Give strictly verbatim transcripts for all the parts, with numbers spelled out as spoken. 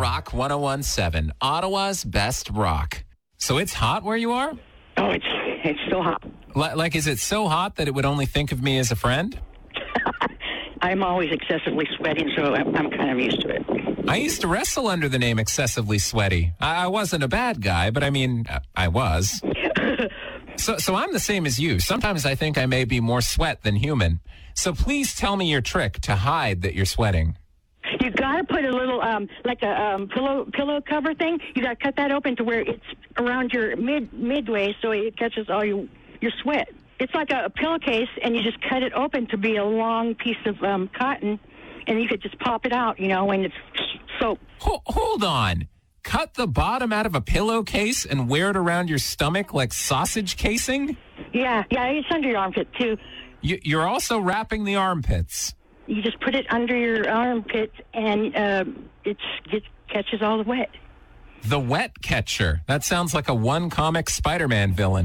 Rock ten seventeen, Ottawa's best rock. So it's hot where you are? Oh, it's it's so hot. L- like, is it so hot that it would only think of me as a friend? I'm always excessively sweating, so I'm, I'm kind of used to it. I used to wrestle under the name Excessively Sweaty. I, I wasn't a bad guy, but I mean, uh, I was. so, so I'm the same as you. Sometimes I think I may be more sweat than human. So please tell me your trick to hide that you're sweating. You got to put a little, um, like a um, pillow pillow cover thing. You got to cut that open to where it's around your mid midway, so it catches all your your sweat. It's like a, a pillowcase, and you just cut it open to be a long piece of um, cotton, and you could just pop it out, you know, when it's soaked. Ho- hold on. Cut the bottom out of a pillowcase and wear it around your stomach like sausage casing? Yeah, yeah, it's under your armpit, too. You, you're also wrapping the armpits. You just put it under your armpit, and uh, it gets, catches all the wet. The wet catcher. That sounds like a one-comic Spider-Man villain.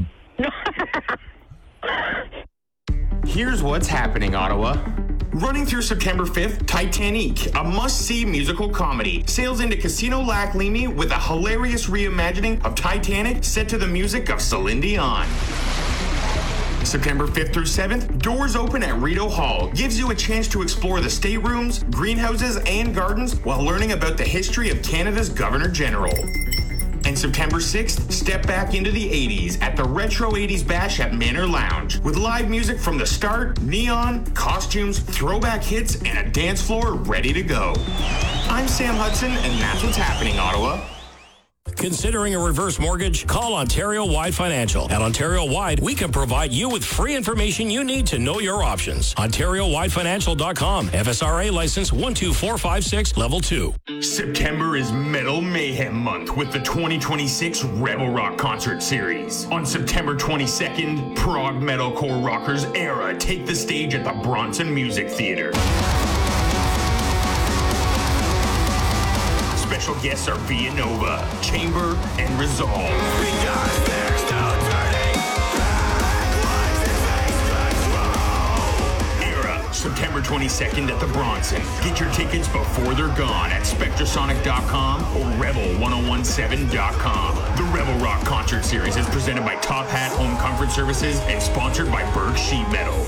Here's what's happening, Ottawa. Running through September fifth, Titanic, a must-see musical comedy, sails into Casino Lac Leamy with a hilarious reimagining of Titanic set to the music of Celine Dion. September fifth through seventh, doors open at Rideau Hall. Gives you a chance to explore the staterooms, greenhouses, and gardens while learning about the history of Canada's Governor General. And September sixth, step back into the eighties at the Retro eighties Bash at Manor Lounge with live music from the start, neon, costumes, throwback hits, and a dance floor ready to go. I'm Sam Hudson, and that's what's happening, Ottawa. Considering a reverse mortgage? Call Ontario Wide Financial. At Ontario Wide, we can provide you with free information you need to know your options. Ontario Wide Financial dot com. F S R A license one two four five six, level two. September is Metal Mayhem Month with the twenty twenty-six Rebel Rock Concert Series. On September twenty-second, prog metalcore rockers Era take the stage at the Bronson Music Theater. Special guests are Villanova, Chamber, and Resolve. Era, September twenty-second at the Bronson. Get your tickets before they're gone at Spectrasonic dot com or Rebel ten seventeen dot com. The Rebel Rock Concert Series is presented by Top Hat Home Comfort Services and sponsored by Berg Sheet Metal.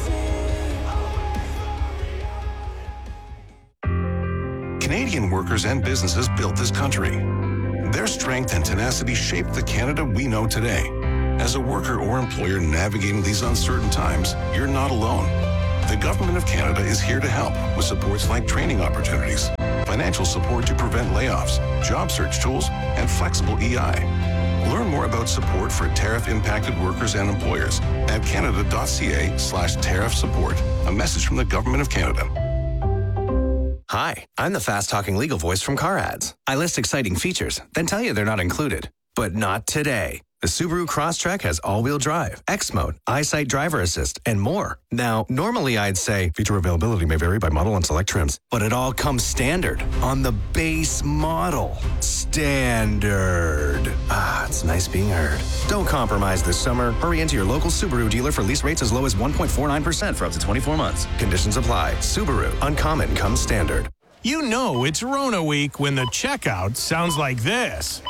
Canadian workers and businesses built this country. Their strength and tenacity shaped the Canada we know today. As a worker or employer navigating these uncertain times, you're not alone. The Government of Canada is here to help with supports like training opportunities, financial support to prevent layoffs, job search tools, and flexible E I. Learn more about support for tariff-impacted workers and employers at canada.ca slash tariff support. A message from the Government of Canada. Hi, I'm the fast-talking legal voice from Car Ads. I list exciting features, then tell you they're not included. But not today. The Subaru Crosstrek has all-wheel drive, X Mode, EyeSight driver assist, and more. Now, normally I'd say feature availability may vary by model and select trims, but it all comes standard on the base model. Standard. Ah, it's nice being heard. Don't compromise this summer. Hurry into your local Subaru dealer for lease rates as low as one point four nine percent for up to twenty-four months. Conditions apply. Subaru. Uncommon comes standard. You know it's Rona week when the checkout sounds like this.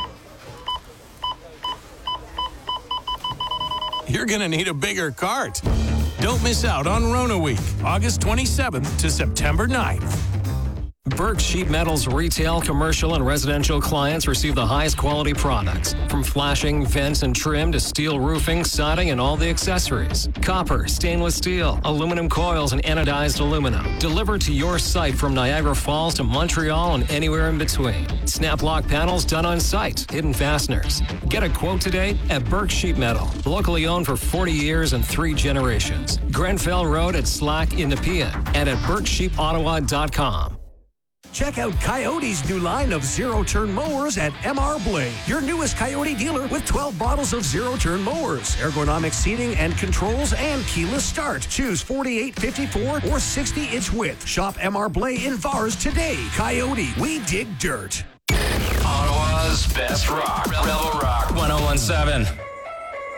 You're going to need a bigger cart. Don't miss out on Rona Week, August twenty-seventh to September ninth. Berg Sheet Metal's retail, commercial, and residential clients receive the highest quality products. From flashing, vents, and trim to steel roofing, siding, and all the accessories. Copper, stainless steel, aluminum coils, and anodized aluminum. Delivered to your site from Niagara Falls to Montreal and anywhere in between. Snap lock panels done on site. Hidden fasteners. Get a quote today at Berg Sheet Metal. Locally owned for forty years and three generations. Grenfell Road at Slack in Nepean and at berg sheep ottawa dot com. Check out Coyote's new line of zero-turn mowers at M R Blade, your newest Coyote dealer with twelve bottles of zero-turn mowers, ergonomic seating and controls, and keyless start. Choose forty-eight, fifty-four, or sixty inch width. Shop M R Blade in Vars today. Coyote, we dig dirt. Ottawa's best rock. Rebel Rock ten seventeen.